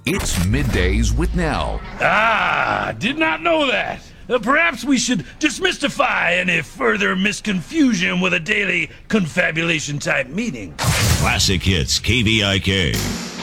It's Middays with Nell. Ah, did not know that. Perhaps we should demystify any further misconfusion with a daily confabulation type meeting. Classic Hits KVIK.